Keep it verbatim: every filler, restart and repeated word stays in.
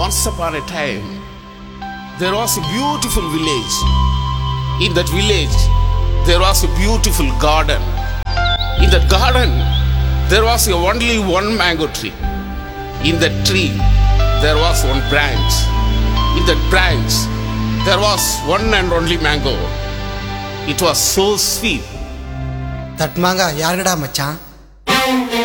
Once upon a time, there was a beautiful village. In that village, there was a beautiful garden. In that garden, there was only one mango tree. In that tree, there was one branch. In that branch, there was one and only mango. It was so sweet. That மாங்கா யாருடா மச்சான்?